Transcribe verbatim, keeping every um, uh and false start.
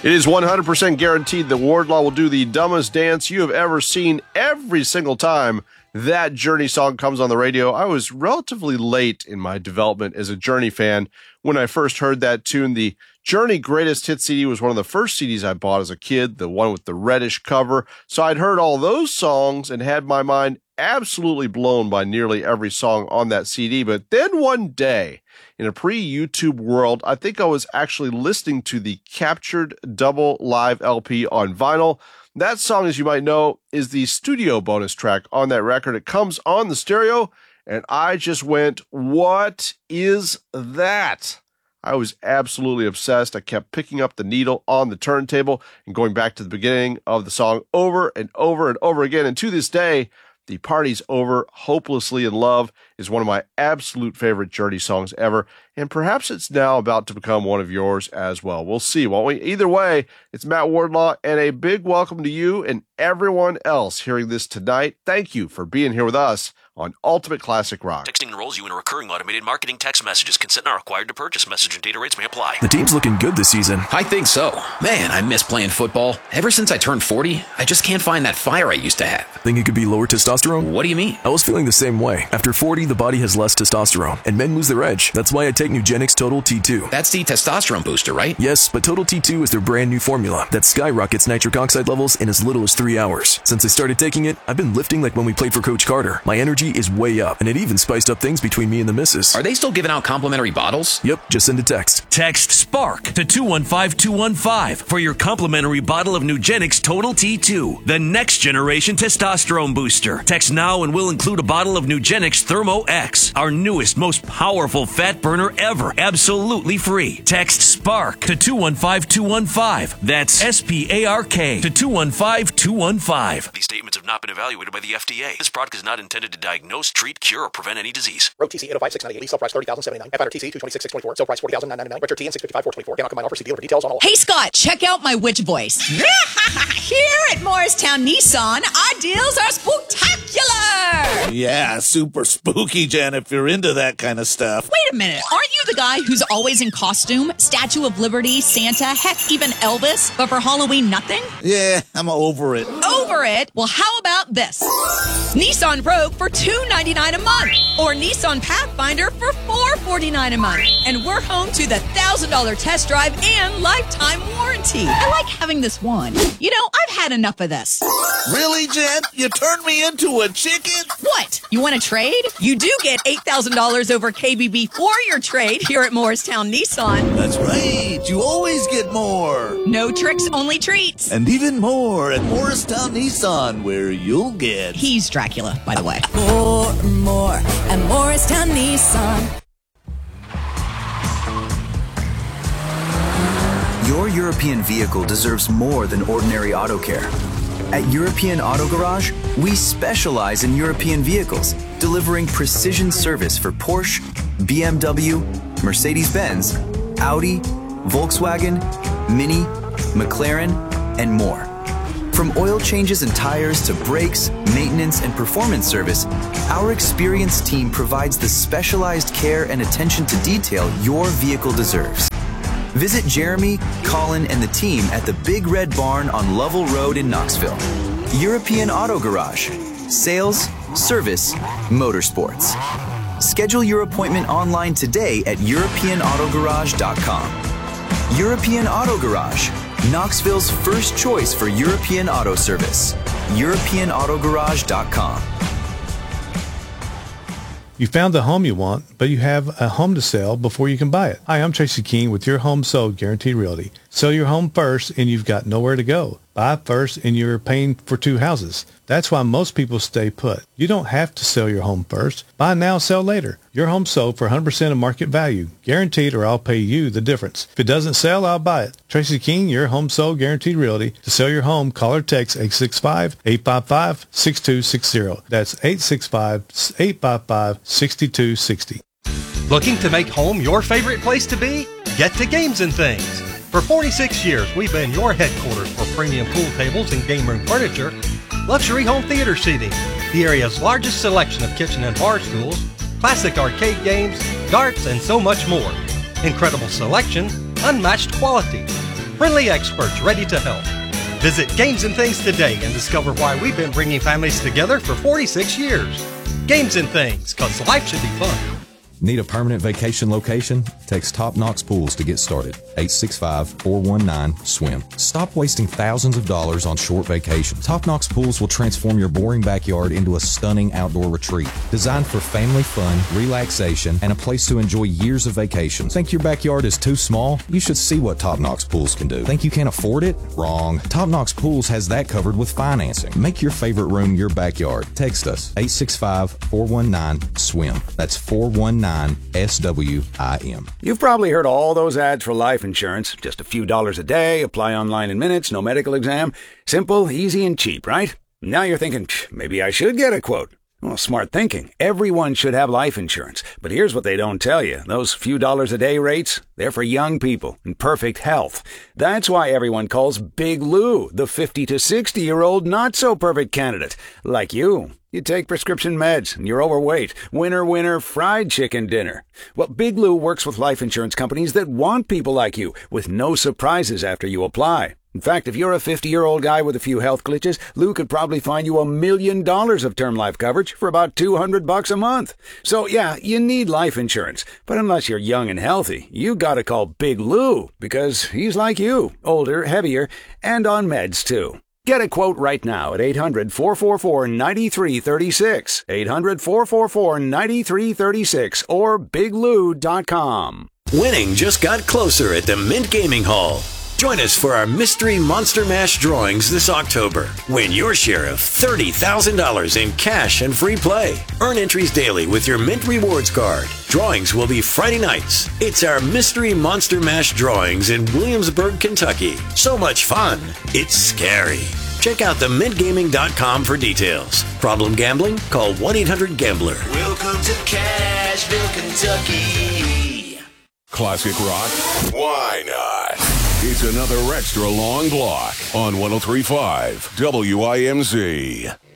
It is one hundred percent guaranteed that Wardlaw will do the dumbest dance you have ever seen every single time that Journey song comes on the radio. I was relatively late in my development as a Journey fan when I first heard that tune. The Journey Greatest Hits C D was one of the first C Ds I bought as a kid, the one with the reddish cover. So I'd heard all those songs and had my mind absolutely blown by nearly every song on that C D. But then one day, in a pre-YouTube world, I think I was actually listening to the Captured Double Live L P on vinyl. That song, as you might know, is the studio bonus track on that record. It comes on the stereo, and I just went, what is that? I was absolutely obsessed. I kept picking up the needle on the turntable and going back to the beginning of the song over and over and over again. And to this day, The Party's Over, Hopelessly in Love is one of my absolute favorite Journey songs ever, and perhaps it's now about to become one of yours as well. We'll see, won't we? Either way, it's Matt Wardlaw, and a big welcome to you and everyone else hearing this tonight. Thank you for being here with us on Ultimate Classic Rock. Texting enrolls you in a recurring automated marketing text messages. Consent not required to purchase. Message and data rates may apply. The team's looking good this season. I think so. Man, I miss playing football. Ever since I turned forty, I just can't find that fire I used to have. Think it could be lower testosterone? What do you mean? I was feeling the same way. After forty, the body has less testosterone, and men lose their edge. That's why I take Nugenix Total T two. That's the testosterone booster, right? Yes, but Total T two is their brand new formula that skyrockets nitric oxide levels in as little as three hours. Since I started taking it, I've been lifting like when we played for Coach Carter. My energy is way up, and it even spiced up things between me and the missus. Are they still giving out complimentary bottles? Yep, just send a text. Text SPARK to two one five two one five for your complimentary bottle of Nugenix Total T two, the next generation testosterone booster. Text now and we'll include a bottle of Nugenix Thermo X, our newest, most powerful fat burner ever, absolutely free. Text SPARK to two one five two one five. That's S P A R K to two one five two one five. These statements have not been evaluated by the F D A. This product is not intended to diagnose, treat, cure, or prevent any disease. Road T C eight oh five six ninety-eight, lease sale price thirty thousand seventy-nine. F I R T C two twenty-six six twenty-four, sale price forty thousand nine ninety-nine. Retro T N six fifty-five four twenty-four. Cannot combine offer. See dealer for details on all. Hey Scott, check out my witch voice. Here at Morristown Nissan, our deals are spooktacular. Yeah, super spooky, Jen, if you're into that kind of stuff. Wait a minute, aren't you the guy who's always in costume? Statue of Liberty, Santa, heck, even Elvis, but for Halloween nothing? Yeah, I'm over it. Over it? Well, how about this? Nissan Rogue for two ninety-nine a month, or Nissan Pathfinder for four forty-nine a month. And we're home to the one thousand dollars test drive and lifetime warranty. I like having this one. You know, I've had enough of this. Really, Jen? You turned me into a chicken? What? You want to trade? You do get eight thousand dollars over K B B for your trade here at Morristown Nissan. That's right. You always get more. No tricks, only treats. And even more at Morristown Nissan, where you'll get... He's Dracula, by the way. More and more at Morristown Nissan. Your European vehicle deserves more than ordinary auto care. At European Auto Garage, we specialize in European vehicles, delivering precision service for Porsche, B M W, Mercedes-Benz, Audi, Volkswagen, Mini, McLaren, and more. From oil changes and tires to brakes, maintenance, and performance service, our experienced team provides the specialized care and attention to detail your vehicle deserves. Visit Jeremy, Colin, and the team at the Big Red Barn on Lovell Road in Knoxville. European Auto Garage. Sales, service, motorsports. Schedule your appointment online today at European Auto Garage dot com. European Auto Garage, Knoxville's first choice for European auto service. European Auto Garage dot com. You found the home you want, but you have a home to sell before you can buy it. Hi, I'm Tracy King with Your Home Sold Guaranteed Realty. Sell your home first and you've got nowhere to go. Buy first and you're paying for two houses. That's why most people stay put. You don't have to sell your home first. Buy now, sell later. Your home sold for one hundred percent of market value. Guaranteed, or I'll pay you the difference. If it doesn't sell, I'll buy it. Tracy King, Your Home Sold Guaranteed Realty. To sell your home, call or text eight six five, eight five five, six two six zero. That's eight six five, eight five five, six two six zero. Looking to make home your favorite place to be? Get to Games and Things. For forty-six years, we've been your headquarters for premium pool tables and game room furniture, luxury home theater seating, the area's largest selection of kitchen and bar stools, classic arcade games, darts, and so much more. Incredible selection, unmatched quality. Friendly experts ready to help. Visit Games and Things today and discover why we've been bringing families together for forty-six years. Games and Things, because life should be fun. Need a permanent vacation location? Text Top Knox Pools to get started. eight six five, four one nine, swim. Stop wasting thousands of dollars on short vacations. Top Knox Pools will transform your boring backyard into a stunning outdoor retreat. Designed for family fun, relaxation, and a place to enjoy years of vacations. Think your backyard is too small? You should see what Top Knox Pools can do. Think you can't afford it? Wrong. Top Knox Pools has that covered with financing. Make your favorite room your backyard. Text us. eight six five, four one nine, swim. That's four one nine, S W I M. You've probably heard all those ads for life insurance. Just a few dollars a day, apply online in minutes, no medical exam. Simple, easy, and cheap, right? Now you're thinking, maybe I should get a quote. Well, smart thinking. Everyone should have life insurance. But here's what they don't tell you. Those few dollars a day rates, they're for young people in perfect health. That's why everyone calls Big Lou the fifty to sixty-year-old not-so-perfect candidate. Like you. You take prescription meds, and you're overweight. Winner, winner, fried chicken dinner. Well, Big Lou works with life insurance companies that want people like you, with no surprises after you apply. In fact, if you're a fifty-year-old guy with a few health glitches, Lou could probably find you a million dollars of term life coverage for about two hundred bucks a month. So, yeah, you need life insurance. But unless you're young and healthy, you gotta call Big Lou, because he's like you, older, heavier, and on meds, too. Get a quote right now at eight hundred, four four four, nine three three six, eight hundred, four four four, nine three three six, or big lou dot com. Winning just got closer at the Mint Gaming Hall. Join us for our Mystery Monster Mash drawings this October. Win your share of thirty thousand dollars in cash and free play. Earn entries daily with your Mint Rewards card. Drawings will be Friday nights. It's our Mystery Monster Mash drawings in Williamsburg, Kentucky. So much fun, it's scary. Check out the mint gaming dot com for details. Problem gambling? Call one eight hundred gambler. Welcome to Cashville, Kentucky. Classic rock? Why not? It's another extra long block on one oh three point five W I M Z.